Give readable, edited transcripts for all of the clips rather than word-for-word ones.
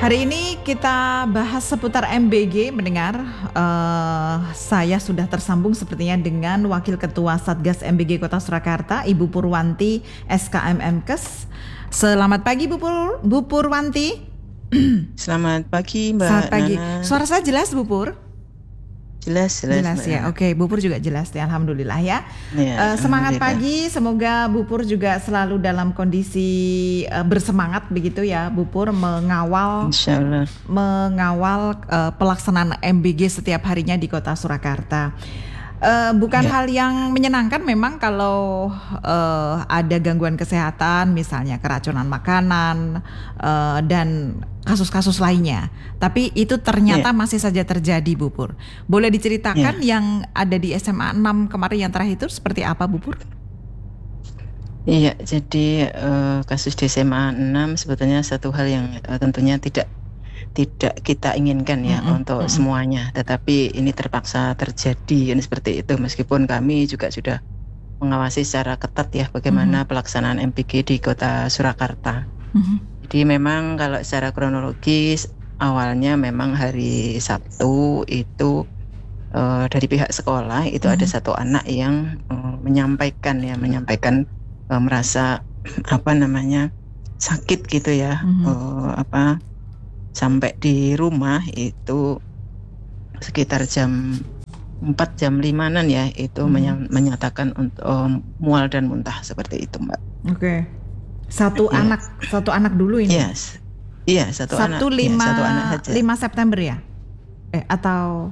Hari ini kita bahas seputar MBG. Mendengar saya sudah tersambung sepertinya dengan Wakil Ketua Satgas MBG Kota Surakarta, Ibu Purwanti SKM Mkes. Selamat pagi Bu Purwanti. Selamat pagi Mbak Selamat pagi. Nana. Suara saya jelas Bu Pur? Jelas ya. Oke, Bu Pur juga jelas ya, alhamdulillah ya. Semangat Alhamdulillah. pagi, semoga Bu Pur juga selalu dalam kondisi bersemangat begitu ya, Bu Pur, mengawal Insyaallah. Pelaksanaan MBG setiap harinya di Kota Surakarta. Bukan hal yang menyenangkan memang kalau ada gangguan kesehatan, misalnya keracunan makanan dan kasus-kasus lainnya. Tapi itu ternyata masih saja terjadi, Bu Pur. Boleh diceritakan yang ada di SMA 6 kemarin yang terakhir itu seperti apa, Bu Pur? Iya, jadi kasus di SMA 6 sebetulnya satu hal yang tentunya tidak kita inginkan ya untuk semuanya, tetapi ini terpaksa terjadi seperti itu, meskipun kami juga sudah mengawasi secara ketat ya bagaimana pelaksanaan MBG di Kota Surakarta. Jadi memang kalau secara kronologis awalnya memang hari Sabtu itu dari pihak sekolah itu ada satu anak yang menyampaikan merasa sakit gitu ya, sampai di rumah itu sekitar jam 4 jam 5-an ya, itu menyatakan untuk mual dan muntah seperti itu, Mbak. Oke. Satu anak dulu ini. Iya, satu anak. Satu anak saja. 5 September ya? Atau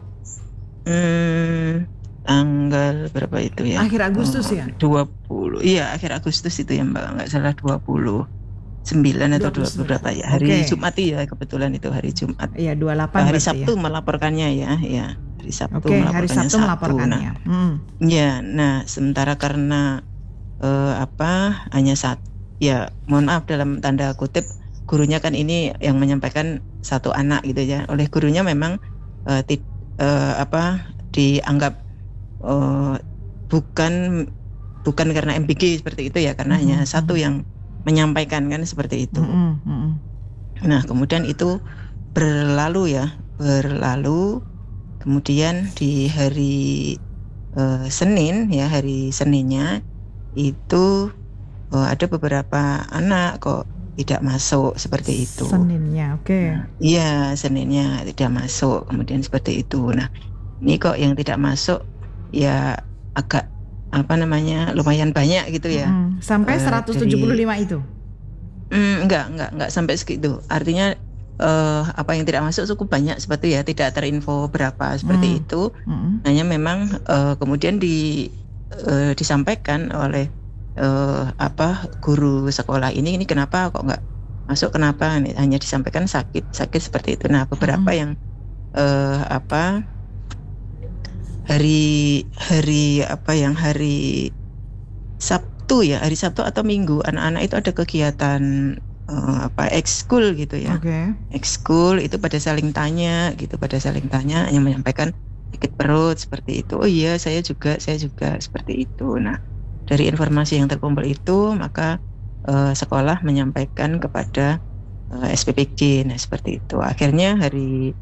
tanggal berapa itu ya? Akhir Agustus ya? 20. Iya, akhir Agustus itu ya, Mbak. Enggak salah 29 atau 20 berapa ya? Hari Jumat ya, kebetulan itu hari Jumat. Iya, 28 hari Sabtu ya? Melaporkannya ya. Hari Sabtu melaporkannya. Nah, sementara karena hanya satu, ya mohon maaf dalam tanda kutip, gurunya kan ini yang menyampaikan satu anak gitu ya. Oleh gurunya memang dianggap bukan karena MBG seperti itu ya, karena hanya satu yang menyampaikan kan seperti itu. Nah, kemudian itu berlalu, kemudian di hari Senin ya, hari Seninnya itu ada beberapa anak kok tidak masuk seperti itu. Seninnya, Iya, Seninnya tidak masuk, kemudian seperti itu. Nah, ini kok yang tidak masuk ya agak lumayan banyak gitu ya. Sampai 175 itu? Enggak sampai segitu. Artinya yang tidak masuk cukup banyak seperti ya, tidak terinfo berapa seperti itu. Hanya memang kemudian disampaikan oleh guru sekolah ini kenapa kok nggak masuk, kenapa hanya disampaikan sakit seperti itu. Nah, beberapa yang hari Sabtu atau Minggu, anak-anak itu ada kegiatan ekskul gitu ya. Ekskul itu pada saling tanya hanya menyampaikan sakit perut seperti itu. Oh iya, saya juga seperti itu. Nah, dari informasi yang terkumpul itu maka sekolah menyampaikan kepada SPPG. Nah, seperti itu. Akhirnya hari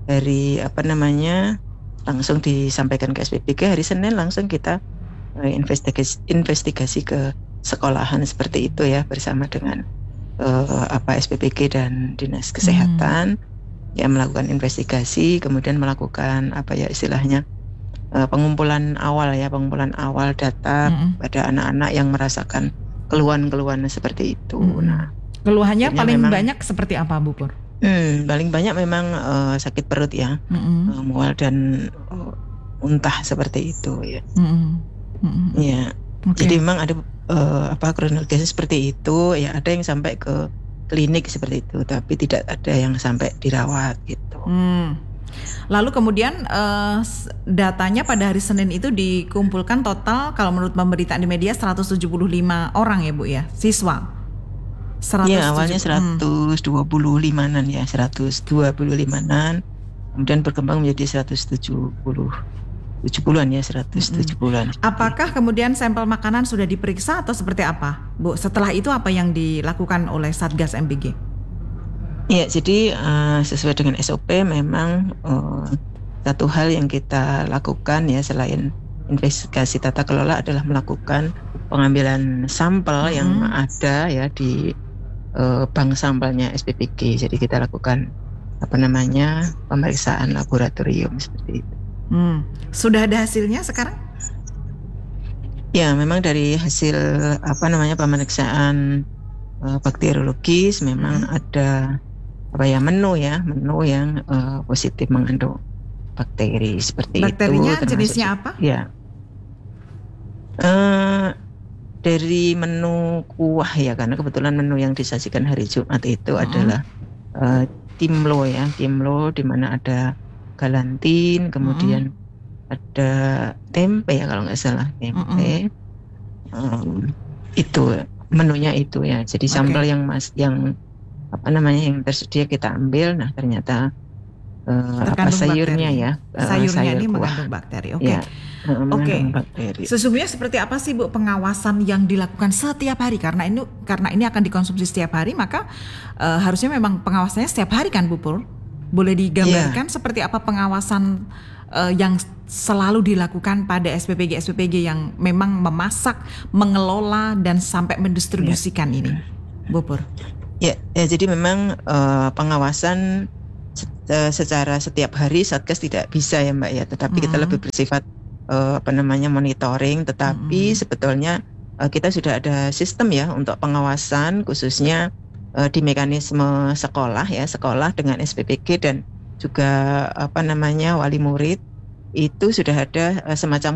langsung disampaikan ke SPPG. Hari Senin langsung kita investigasi ke sekolahan seperti itu ya, bersama dengan SPPG dan Dinas Kesehatan ya, melakukan investigasi, kemudian melakukan istilahnya pengumpulan awal data pada anak-anak yang merasakan keluhan-keluhan seperti itu. Nah, keluhannya paling banyak seperti apa, Bu Pur? Paling banyak memang sakit perut ya, mual dan muntah seperti itu ya. Ya, jadi memang ada kronologisnya seperti itu ya. Ada yang sampai ke klinik seperti itu, tapi tidak ada yang sampai dirawat gitu. Lalu kemudian datanya pada hari Senin itu dikumpulkan total, kalau menurut pemberitaan di media 175 orang ya Bu ya, siswa. Ya, awalnya 125-an ya, 125-an, kemudian berkembang menjadi 170-an ya, 170-an. Apakah kemudian sampel makanan sudah diperiksa atau seperti apa, Bu? Setelah itu apa yang dilakukan oleh Satgas MBG? Ya, jadi sesuai dengan SOP memang satu hal yang kita lakukan ya selain investigasi tata kelola adalah melakukan pengambilan sampel yang ada ya di bank sampelnya SPPG. Jadi kita lakukan pemeriksaan laboratorium seperti itu. Sudah ada hasilnya sekarang? Ya, memang dari hasil pemeriksaan bakteriologis memang ada menu yang positif mengandung bakteri seperti Bakterinya itu. jenisnya apa? Ya, dari menu kuah ya, karena kebetulan menu yang disajikan hari Jumat itu adalah timlo di mana ada galantin, kemudian ada tempe ya kalau nggak salah tempe. Itu menunya itu ya. Jadi sampel yang tersedia kita ambil. Nah ternyata sayurnya bakteri. Ya sayur ini buah. mengandung bakteri. Mengandung bakteri. Sesungguhnya seperti apa sih Bu pengawasan yang dilakukan setiap hari? Karena ini akan dikonsumsi setiap hari, maka harusnya memang pengawasannya setiap hari kan Bu Pur? Boleh digambarkan seperti apa pengawasan yang selalu dilakukan pada SPPG yang memang memasak, mengelola dan sampai mendistribusikan ini, Bu Pur? Ya, jadi memang pengawasan secara setiap hari Satgas tidak bisa ya Mbak ya, tetapi kita lebih bersifat monitoring, tetapi sebetulnya kita sudah ada sistem ya untuk pengawasan khususnya di mekanisme sekolah dengan SPPG dan juga wali murid. Itu sudah ada semacam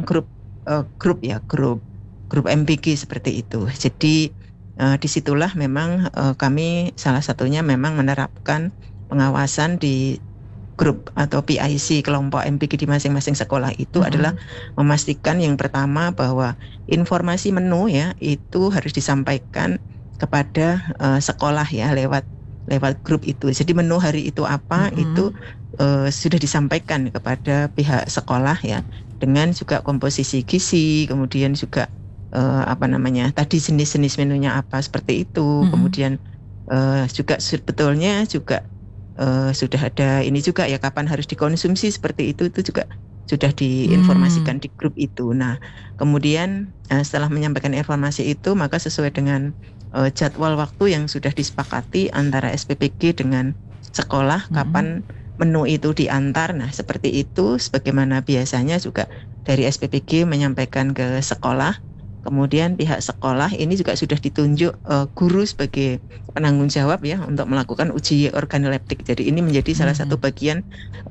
grup MPG seperti itu. Jadi disitulah memang kami salah satunya memang menerapkan pengawasan di grup atau PIC kelompok MPG di masing-masing sekolah itu adalah memastikan yang pertama bahwa informasi menu ya itu harus disampaikan kepada sekolah ya lewat grup itu. Jadi menu hari itu apa itu sudah disampaikan kepada pihak sekolah ya, dengan juga komposisi gizi, kemudian juga tadi jenis-jenis menunya apa seperti itu. Kemudian juga sebetulnya juga sudah ada ini juga ya kapan harus dikonsumsi seperti itu juga sudah diinformasikan di grup itu. Nah kemudian setelah menyampaikan informasi itu maka sesuai dengan jadwal waktu yang sudah disepakati antara SPPG dengan sekolah kapan menu itu diantar. Nah seperti itu sebagaimana biasanya juga dari SPPG menyampaikan ke sekolah. Kemudian pihak sekolah ini juga sudah ditunjuk guru sebagai penanggung jawab ya untuk melakukan uji organoleptik. Jadi ini menjadi salah satu bagian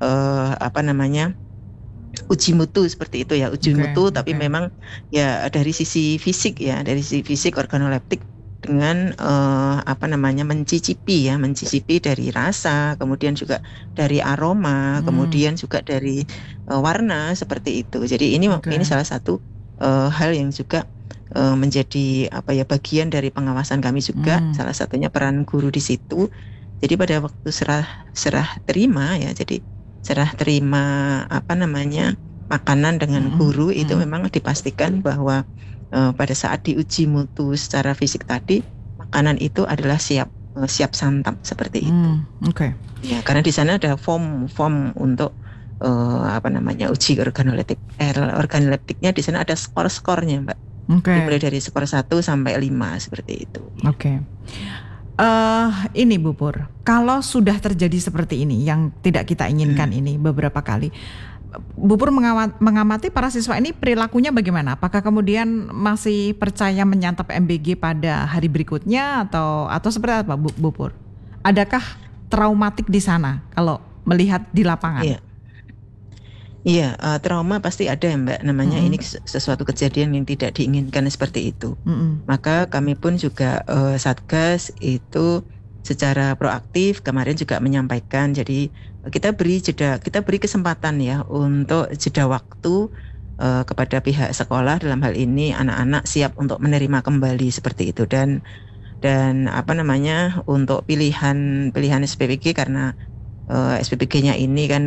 uji mutu seperti itu ya, uji mutu tapi memang ya dari sisi fisik organoleptik dengan mencicipi dari rasa, kemudian juga dari aroma, kemudian juga dari warna seperti itu. Jadi ini salah satu hal yang juga menjadi bagian dari pengawasan kami juga, salah satunya peran guru di situ. Jadi pada waktu serah terima makanan dengan guru itu memang dipastikan bahwa pada saat diuji mutu secara fisik tadi makanan itu adalah siap santap seperti itu. Ya, karena di sana ada form untuk uji organoleptiknya di sana ada skor-skornya Mbak. Dimulai dari skor 1 sampai 5 seperti itu. Ini Bu Pur, kalau sudah terjadi seperti ini yang tidak kita inginkan ini beberapa kali, Bu Pur mengamati para siswa ini perilakunya bagaimana? Apakah kemudian masih percaya menyantap MBG pada hari berikutnya atau seperti apa Bu Pur? Adakah traumatik di sana kalau melihat di lapangan? Iya, trauma pasti ada ya Mbak, namanya ini sesuatu kejadian yang tidak diinginkan seperti itu. Maka kami pun juga Satgas itu secara proaktif kemarin juga menyampaikan, jadi kita beri kesempatan ya untuk jeda waktu kepada pihak sekolah, dalam hal ini anak-anak siap untuk menerima kembali seperti itu, dan untuk pilihan SPPG karena SPPG-nya ini kan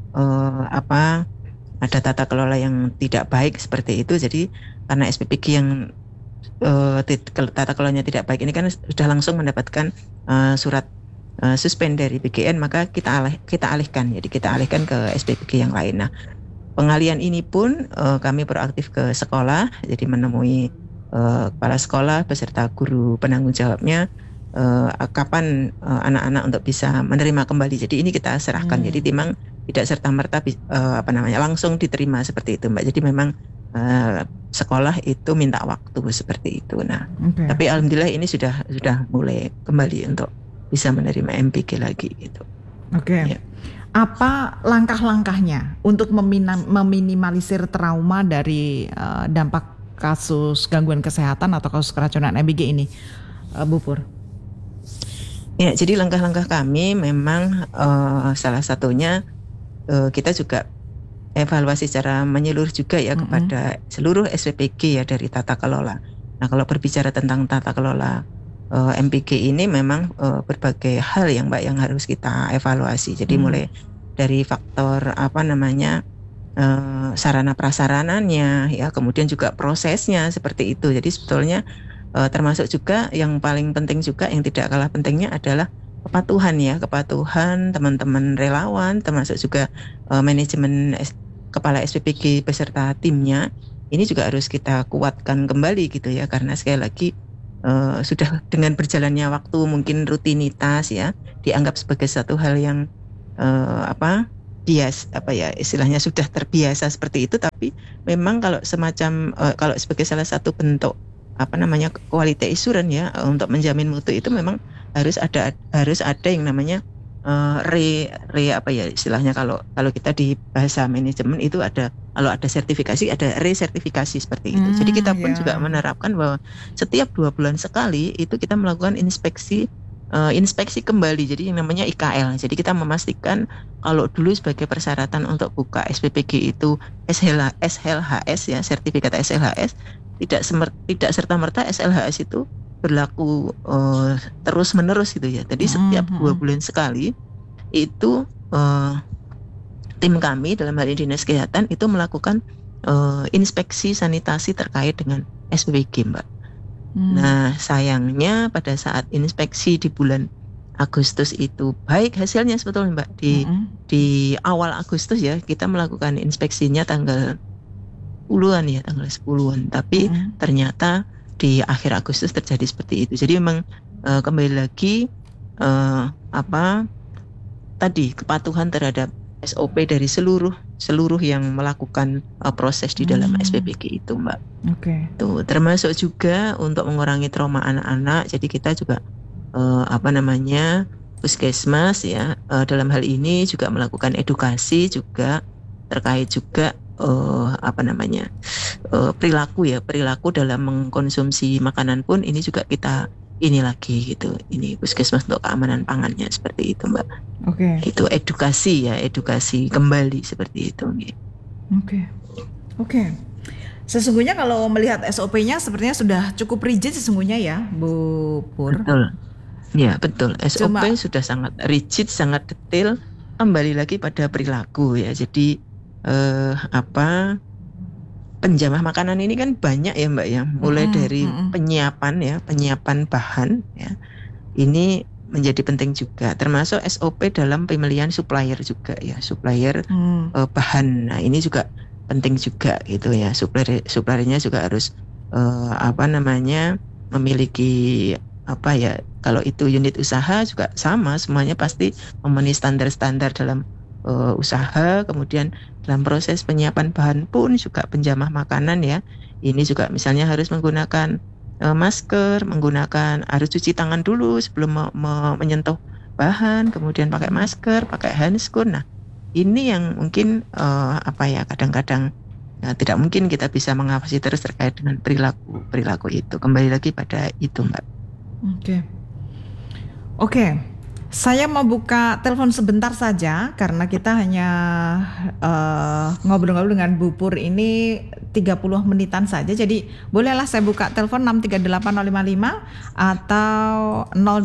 ada tata kelola yang tidak baik seperti itu. Jadi karena SPPG yang tata kelolanya tidak baik ini kan sudah langsung mendapatkan surat suspend dari PGN, maka kita alihkan, jadi kita alihkan ke SPPG yang lain. Nah, pengalihan ini pun kami proaktif ke sekolah, jadi menemui kepala sekolah beserta guru penanggung jawabnya kapan anak-anak untuk bisa menerima kembali. Jadi ini kita serahkan. Jadi memang tidak serta-merta langsung diterima seperti itu, Mbak. Jadi memang sekolah itu minta waktu seperti itu. Nah, tapi alhamdulillah ini sudah mulai kembali untuk bisa menerima MPG lagi gitu. Ya. Apa langkah-langkahnya untuk meminimalisir trauma dari dampak kasus gangguan kesehatan atau kasus keracunan MPG ini, Bu Pur? Ya, jadi langkah-langkah kami memang salah satunya kita juga evaluasi secara menyeluruh juga ya kepada seluruh SPPG ya dari tata kelola. Nah, kalau berbicara tentang tata kelola MPG ini memang berbagai hal yang Mbak yang harus kita evaluasi. Jadi mulai dari faktor sarana prasarananya ya, kemudian juga prosesnya seperti itu. Jadi sebetulnya termasuk juga yang paling penting juga yang tidak kalah pentingnya adalah kepatuhan teman-teman relawan, termasuk juga manajemen kepala SPPG beserta timnya. Ini juga harus kita kuatkan kembali gitu ya, karena sekali lagi sudah dengan berjalannya waktu mungkin rutinitas ya dianggap sebagai satu hal yang istilahnya sudah terbiasa seperti itu. Tapi memang kalau semacam kalau sebagai salah satu bentuk quality assurance ya untuk menjamin mutu itu memang harus ada yang namanya istilahnya kalau kita di bahasa manajemen itu ada, kalau ada sertifikasi ada resertifikasi seperti itu. Jadi kita pun juga menerapkan bahwa setiap 2 bulan sekali itu kita melakukan inspeksi kembali, jadi yang namanya IKL. Jadi kita memastikan kalau dulu sebagai persyaratan untuk buka SPPG itu SLHS ya, sertifikat SLHS, tidak serta-merta SLHS itu berlaku terus menerus gitu ya. Jadi setiap 2 bulan sekali itu tim kami dalam hal ini Dinas Kesehatan itu melakukan inspeksi sanitasi terkait dengan SPPG, Mbak. Nah, sayangnya pada saat inspeksi di bulan Agustus itu baik hasilnya sebetulnya, Mbak. Di awal Agustus ya kita melakukan inspeksinya tanggal 10-an, tapi ternyata di akhir Agustus terjadi seperti itu. Jadi memang kembali lagi kepatuhan terhadap SOP dari seluruh yang melakukan proses di dalam SPPG itu, Mbak. Tuh termasuk juga untuk mengurangi trauma anak-anak. Jadi kita juga Puskesmas ya dalam hal ini juga melakukan edukasi juga terkait juga perilaku dalam mengkonsumsi makanan pun ini juga kita lagi gitu. Ini Puskesmas untuk keamanan pangannya seperti itu, Mbak. Itu edukasi kembali seperti itu. Sesungguhnya kalau melihat SOP-nya sepertinya sudah cukup rigid sesungguhnya ya, Bu Pur. Betul. Ya, betul. SOP sudah sangat rigid, sangat detail. Kembali lagi pada perilaku ya. Jadi penjamah makanan ini kan banyak ya, Mbak ya. Mulai dari penyiapan bahan ya. Ini menjadi penting juga, termasuk SOP dalam pemilihan supplier juga ya, supplier bahan. Nah, ini juga penting juga gitu ya. Suppliernya juga harus memiliki kalau itu unit usaha juga sama, semuanya pasti memenuhi standar-standar dalam usaha. Kemudian dalam proses penyiapan bahan pun juga penjamah makanan ya, ini juga misalnya harus menggunakan masker, harus cuci tangan dulu sebelum menyentuh bahan, kemudian pakai masker, pakai handscoon. Nah, ini yang mungkin kadang-kadang tidak mungkin kita bisa mengawasi terus terkait dengan perilaku itu. Kembali lagi pada itu, Mbak. Oke. Saya mau buka telepon sebentar saja karena kita hanya ngobrol-ngobrol dengan Bu Pur ini 30 menitan saja. Jadi bolehlah saya buka telepon 638-055 atau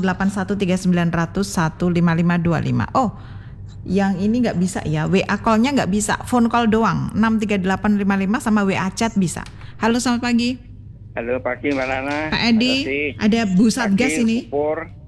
081390015525. Oh, yang ini nggak bisa ya, WA call-nya nggak bisa, phone call doang. 63855 sama WA chat bisa. Halo, selamat pagi. Halo, pagi Mbak Nana. Pak Edi, ada Bu Satgas ini. Pur.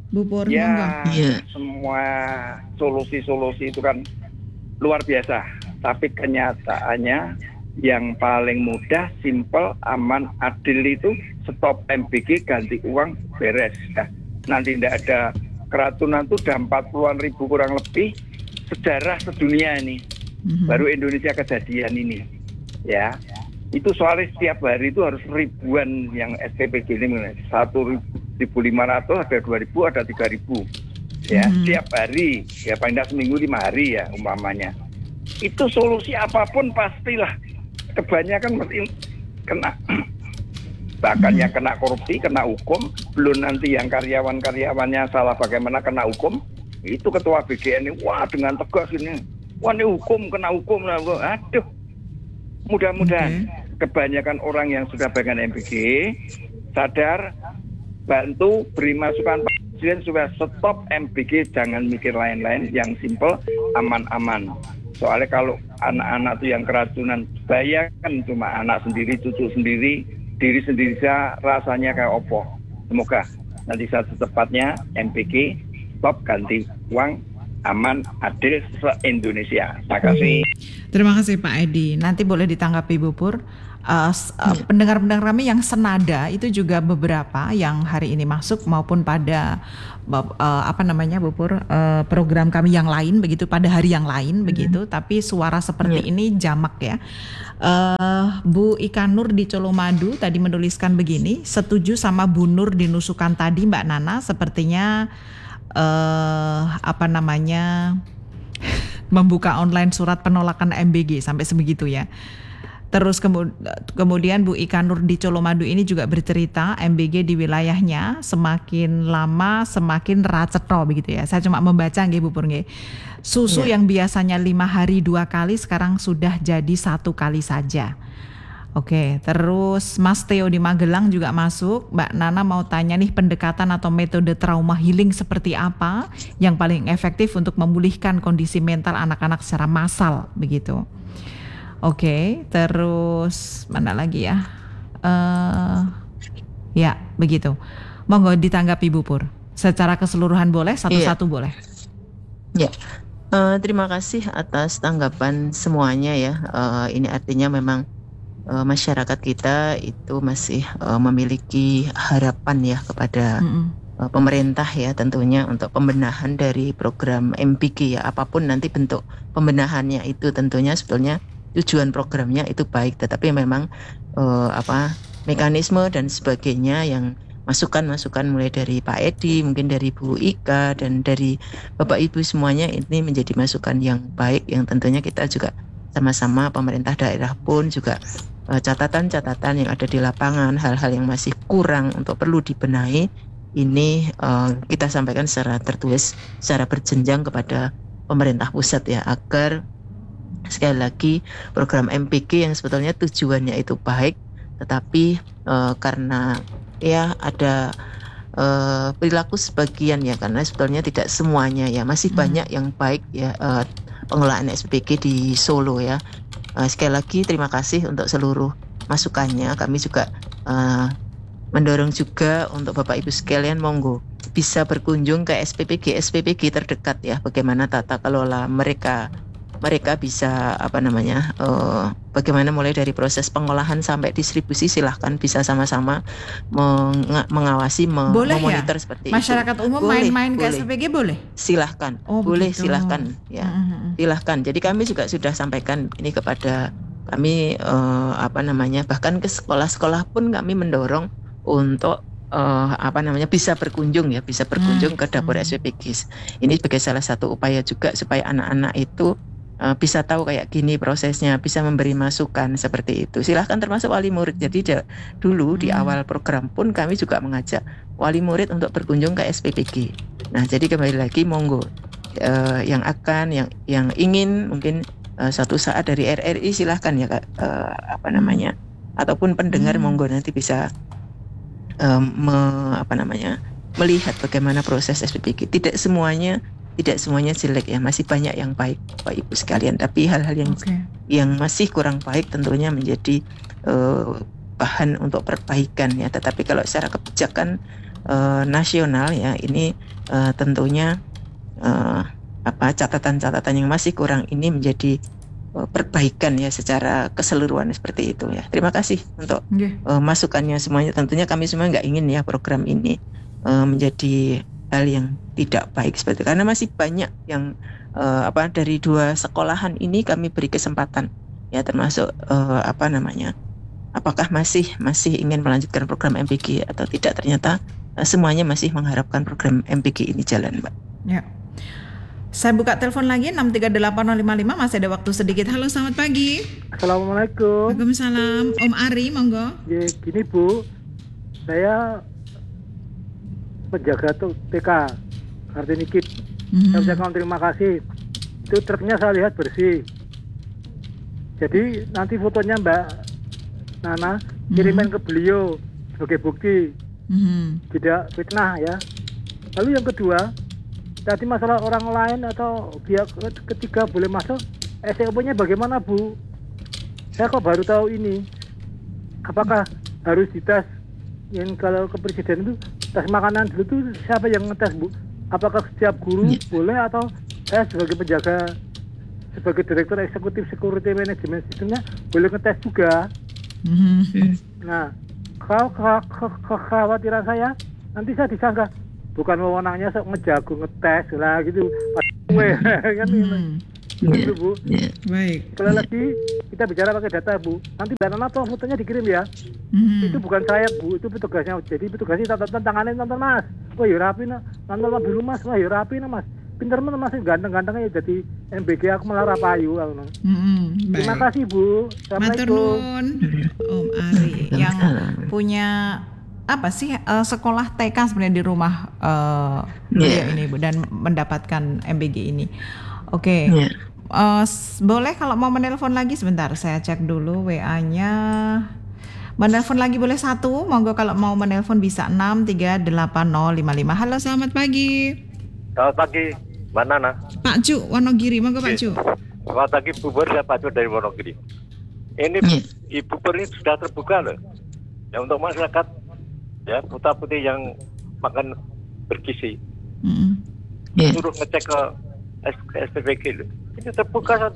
Bu Pur, Ya, monggo. Iya. semua solusi-solusi itu kan luar biasa. Tapi kenyataannya yang paling mudah, simple, aman, adil itu stop MBG, ganti uang, beres. Nah, nanti tidak ada keratunan tuh udah 40-an ribu kurang lebih sejarah sedunia ini. Baru Indonesia kejadian ini. Ya, itu soalnya setiap hari itu harus ribuan yang SPPG ini, 1.500, ada 2.000, ada 3.000. Ya, setiap hari, ya paling tidak seminggu 5 hari ya umpamanya. Itu solusi apapun pastilah kebanyakan mesti kena. Bahkan yang kena korupsi, kena hukum, belum nanti yang karyawan-karyawannya salah bagaimana kena hukum. Itu ketua BGN ini, wah dengan tegas ini, wah ini hukum, kena hukum. Aduh, mudah-mudahan kebanyakan orang yang sudah pegang MBG sadar, bantu, beri masukan Pak Presiden supaya stop MBG, jangan mikir lain-lain, yang simple, aman-aman. Soalnya kalau anak-anak itu yang keracunan, bayangkan cuma anak sendiri, cucu sendiri, diri sendiri saja rasanya kayak opo. Semoga nanti saat secepatnya MBG stop, ganti uang, aman, adil se-Indonesia. Terima kasih. Terima kasih Pak Edi. Nanti boleh ditanggapi Bu Pur. Pendengar-pendengar kami yang senada itu juga beberapa yang hari ini masuk maupun pada Bu Pur, program kami yang lain begitu, pada hari yang lain begitu, tapi suara seperti ini jamak ya. Bu Ika Nur di Colomadu tadi menuliskan begini, setuju sama Bu Nur di Nusukan tadi Mbak Nana, sepertinya membuka online surat penolakan MBG sampai sebegitu ya. Terus kemudian Bu Ika Nur di Colomadu ini juga bercerita MBG di wilayahnya semakin lama semakin racetro begitu ya. Saya cuma membaca nggih Bu Pur nggih. Susu yang biasanya 5 hari 2 kali sekarang sudah jadi 1 kali saja. Oke, terus Mas Theo di Magelang juga masuk. Mbak Nana mau tanya nih, pendekatan atau metode trauma healing seperti apa yang paling efektif untuk memulihkan kondisi mental anak-anak secara massal begitu. Oke, terus mana lagi ya? Ya, begitu. Monggo ditanggapi Bu Pur. Secara keseluruhan boleh, satu-satu boleh. Ya, terima kasih atas tanggapan semuanya ya. Ini artinya memang masyarakat kita itu masih memiliki harapan ya kepada pemerintah ya, tentunya untuk pembenahan dari program MBG ya, apapun nanti bentuk pembenahannya itu tentunya sebetulnya tujuan programnya itu baik, tetapi memang mekanisme dan sebagainya yang masukan-masukan mulai dari Pak Edi, mungkin dari Bu Ika dan dari Bapak Ibu semuanya ini menjadi masukan yang baik yang tentunya kita juga sama-sama pemerintah daerah pun juga catatan-catatan yang ada di lapangan, hal-hal yang masih kurang untuk perlu dibenahi ini kita sampaikan secara tertulis, secara berjenjang kepada pemerintah pusat ya, agar sekali lagi program MBG yang sebetulnya tujuannya itu baik, tetapi karena ya ada perilaku sebagian ya, karena sebetulnya tidak semuanya ya, masih banyak yang baik ya pengelolaan SPBG di Solo ya. Sekali lagi terima kasih untuk seluruh masukannya. Kami juga mendorong juga untuk Bapak Ibu sekalian monggo bisa berkunjung ke SPBG terdekat ya, bagaimana tata kelola mereka bisa bagaimana mulai dari proses pengolahan sampai distribusi, silahkan bisa sama-sama mengawasi, memonitor ya? Seperti masyarakat itu. Umum main-main ke SPBG boleh? Silahkan, boleh begitu. Silahkan ya, silahkan. Jadi kami juga sudah sampaikan ini kepada kami bahkan ke sekolah-sekolah pun kami mendorong untuk bisa berkunjung ke dapur SPBG. Ini sebagai salah satu upaya juga supaya anak-anak itu bisa tahu kayak gini prosesnya, bisa memberi masukan seperti itu. Silahkan termasuk wali murid. Jadi dulu di awal program pun kami juga mengajak wali murid untuk berkunjung ke SPBG. Nah, jadi kembali lagi monggo yang ingin mungkin suatu saat dari RRI silahkan ya ataupun pendengar monggo nanti bisa melihat bagaimana proses SPBG. Tidak semuanya jelek ya, masih banyak yang baik Bapak Ibu sekalian, tapi hal-hal yang masih kurang baik tentunya menjadi bahan untuk perbaikan ya. Tetapi kalau secara kebijakan nasional ya, ini tentunya catatan-catatan yang masih kurang ini menjadi perbaikan ya secara keseluruhan seperti itu ya. Terima kasih untuk masukannya semuanya. Tentunya kami semua nggak ingin ya program ini menjadi hal yang tidak baik seperti itu. Karena masih banyak yang dari 2 sekolahan ini kami beri kesempatan ya, termasuk apakah masih ingin melanjutkan program MPG atau tidak. Ternyata semuanya masih mengharapkan program MPG ini jalan, Mbak. Ya. Saya buka telepon lagi 6380555, masih ada waktu sedikit. Halo, selamat pagi. Assalamualaikum. Waalaikumsalam. Om Ari, monggo. Ya, gini Bu, saya penjaga TK Kartini Kid. Saya ucapkan terima kasih. Itu truknya saya lihat bersih. Jadi nanti fotonya Mbak Nana kirimin ke beliau sebagai bukti, tidak fitnah ya. Lalu yang kedua, tadi masalah orang lain atau pihak ketiga boleh masuk, SOP-nya bagaimana Bu? Saya kok baru tahu ini. Apakah harus dites? Yang kalau ke presiden itu tes makanan dulu tuh siapa yang ngetes Bu? Apakah setiap guru boleh atau saya sebagai penjaga, sebagai direktur eksekutif security management sistemnya boleh ngetes juga? Nah, kekhawatiran saya nanti saya disangka bukan wewenangnya sok ngejago ngetes lah gitu. Kan gitu Bu. Baik. Sekali lagi kita bicara pakai data Bu. Nanti Mbak Nana tolong fotonya dikirim ya. Itu bukan saya Bu, itu petugasnya. Jadi petugasnya tangannya nonton Mas. Wah ya rapi nah. Nonton biru Mas. Wah ya rapi nah Mas. Pinter Mas ganteng-gantengnya jadi MBG aku malah rapayu. Terima kasih Bu. Assalamualaikum. Om Ari yang punya apa sih sekolah TK sebenarnya di rumah ini Bu, dan mendapatkan MBG ini. Oke. Boleh kalau mau menelpon lagi sebentar, saya cek dulu WA-nya. Menelpon lagi boleh 1, monggo kalau mau menelpon bisa 6380555. Halo, selamat pagi. Selamat pagi, Mbak Nana. Pak Cu, Wonogiri, monggo Pak Cu. Selamat pagi Bu Pur, saya Pak Cu dari Wonogiri. Ini Ibu Pur ini sudah terbuka loh. Ya untuk masyarakat ya putra-putri yang makan bergizi. Suruh ngecek ke SPPG loh. Ini terbuka.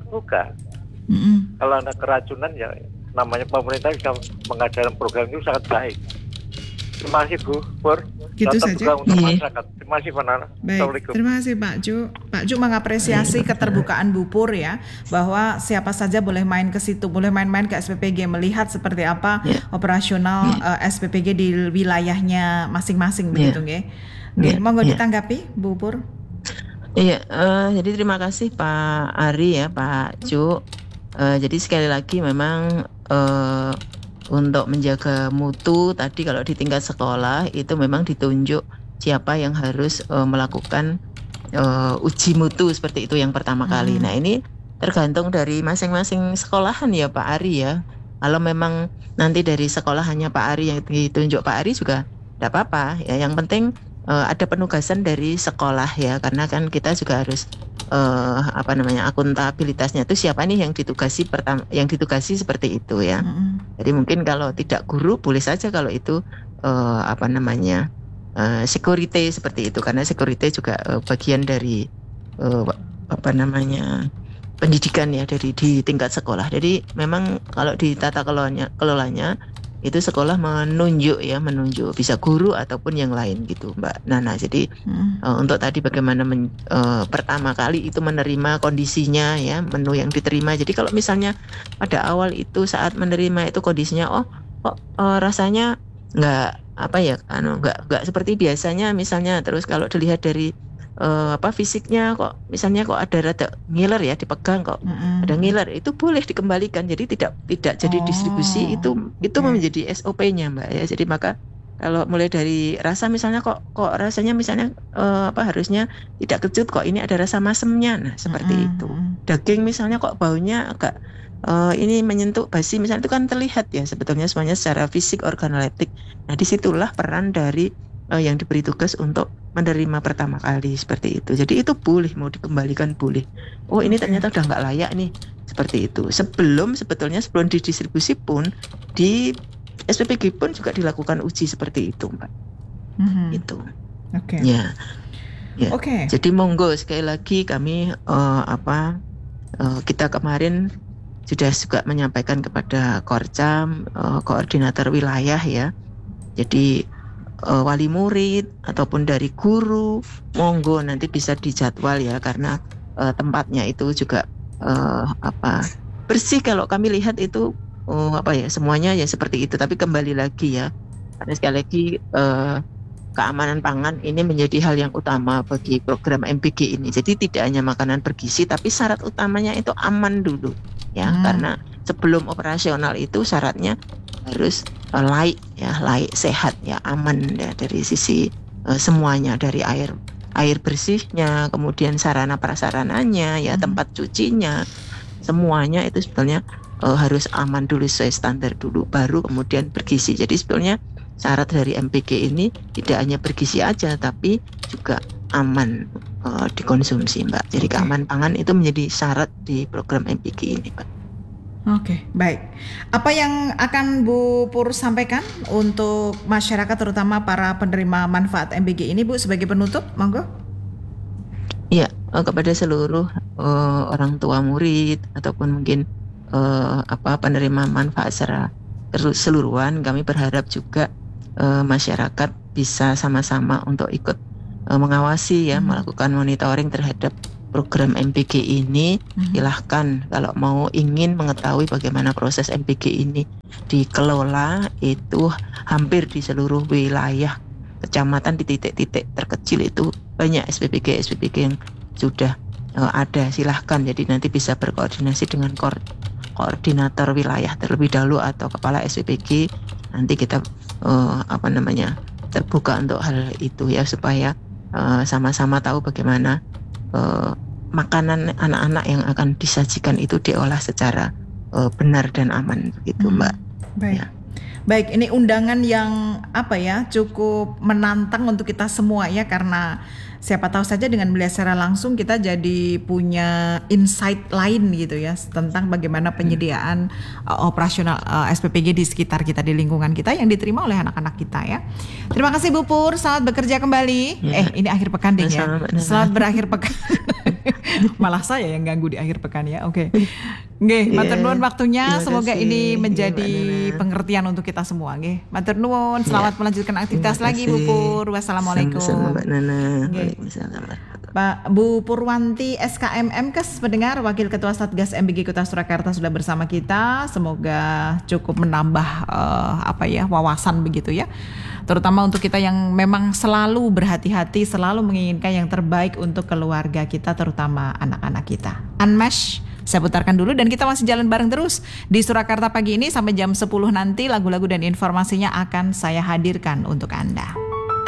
Kalau ada keracunan ya namanya pemerintah sudah mengadakan program itu sangat baik. Terima kasih Bu Pur. Gitu saja. Untuk masyarakat. Terima kasih Pak Nana. Baik, terima kasih Pak Ju. Pak Ju mengapresiasi keterbukaan Bu Pur ya, bahwa siapa saja boleh main ke situ, boleh main-main ke SPPG, melihat seperti apa operasional SPPG di wilayahnya masing-masing begitu nggih. Monggo ditanggapi Bu Pur. Iya, jadi terima kasih Pak Ari ya, Pak Ju. Jadi sekali lagi memang untuk menjaga mutu tadi kalau di tingkat sekolah itu memang ditunjuk siapa yang harus melakukan uji mutu seperti itu yang pertama kali. Nah ini tergantung dari masing-masing sekolahan ya Pak Ari ya. Kalau memang nanti dari sekolahannya Pak Ari yang ditunjuk Pak Ari juga tidak apa-apa ya. Yang penting ada penugasan dari sekolah ya, karena kan kita juga harus akuntabilitasnya itu siapa nih yang ditugasi seperti itu ya. Jadi mungkin kalau tidak guru boleh saja kalau itu security seperti itu, karena security juga bagian dari pendidikan ya dari di tingkat sekolah. Jadi memang kalau di tata kelolanya itu sekolah menunjuk bisa guru ataupun yang lain gitu Mbak Nana. Jadi untuk tadi bagaimana pertama kali itu menerima kondisinya ya, menu yang diterima. Jadi kalau misalnya pada awal itu saat menerima itu kondisinya rasanya nggak seperti biasanya misalnya, terus kalau dilihat dari fisiknya kok misalnya kok ada rada ngiler ya, dipegang kok ada ngiler, itu boleh dikembalikan. Jadi tidak jadi distribusi, itu menjadi SOP-nya Mbak ya. Jadi maka kalau mulai dari rasa misalnya kok rasanya misalnya harusnya tidak kecut, kok ini ada rasa masemnya, nah seperti itu. Daging misalnya kok baunya agak ini menyentuh basi misalnya, itu kan terlihat ya sebetulnya semuanya secara fisik organoleptik. Nah disitulah peran dari yang diberi tugas untuk menerima pertama kali seperti itu. Jadi itu boleh, mau dikembalikan boleh. Oh ini ternyata udah nggak layak nih, seperti itu. Sebelum didistribusi pun di SPPG pun juga dilakukan uji seperti itu Mbak. Itu. Oke. Ya. Oke. Jadi monggo sekali lagi kami kita kemarin sudah juga menyampaikan kepada Korcam, koordinator wilayah ya. Jadi wali murid ataupun dari guru, monggo nanti bisa dijadwal ya, karena tempatnya itu juga bersih. Kalau kami lihat itu semuanya ya seperti itu. Tapi kembali lagi ya, karena sekali lagi keamanan pangan ini menjadi hal yang utama bagi program MPG ini. Jadi tidak hanya makanan bergizi, tapi syarat utamanya itu aman dulu ya, karena sebelum operasional itu syaratnya harus laik, sehat ya, aman ya, dari sisi semuanya, dari air bersihnya, kemudian sarana prasarananya ya, tempat cucinya, semuanya itu sebetulnya harus aman dulu, sesuai standar dulu, baru kemudian bergizi. Jadi sebetulnya syarat dari MPG ini tidak hanya bergizi aja, tapi juga aman dikonsumsi, Mbak. Jadi keamanan pangan itu menjadi syarat di program MPG ini, Mbak. Oke, baik. Apa yang akan Bu Pur sampaikan untuk masyarakat, terutama para penerima manfaat MPG ini, Bu, sebagai penutup? Monggo. Iya, kepada seluruh orang tua murid ataupun mungkin penerima manfaat secara keseluruhan, kami berharap juga masyarakat bisa sama-sama untuk ikut mengawasi ya, melakukan monitoring terhadap program MPG ini. Silahkan kalau mau ingin mengetahui bagaimana proses MPG ini dikelola, itu hampir di seluruh wilayah kecamatan, di titik-titik terkecil itu banyak SPPG yang sudah ada. Silahkan, jadi nanti bisa berkoordinasi dengan koordinator wilayah terlebih dahulu atau kepala SPPG. Nanti kita terbuka untuk hal itu ya, supaya sama-sama tahu bagaimana makanan anak-anak yang akan disajikan itu diolah secara benar dan aman, begitu, Mbak. Baik. Ya. Baik, ini undangan yang cukup menantang untuk kita semua ya, karena siapa tahu saja dengan melihat secara langsung kita jadi punya insight lain gitu ya, tentang bagaimana penyediaan operasional SPPG di sekitar kita, di lingkungan kita, yang diterima oleh anak-anak kita ya. Terima kasih Bu Pur, selamat bekerja kembali. Ya. Ini akhir pekan deh ya. Selamat berakhir pekan. Malah saya yang ganggu di akhir pekan ya. Oke. Nggih, matur nuwun waktunya. Semoga ini menjadi pengertian untuk kita semua nggih. Matur nuwun, selamat melanjutkan aktivitas lagi Bu Pur. Wassalamualaikum. Sama-sama Mbak Nana. Pak Bu Purwanti SKM Mkes, pendengar, Wakil Ketua Satgas MPG Kota Surakarta sudah bersama kita. Semoga cukup menambah wawasan begitu ya. Terutama untuk kita yang memang selalu berhati-hati, selalu menginginkan yang terbaik untuk keluarga kita, terutama anak-anak kita. Unmesh, saya putarkan dulu dan kita masih jalan bareng terus di Surakarta pagi ini sampai jam 10 nanti. Lagu-lagu dan informasinya akan saya hadirkan untuk Anda.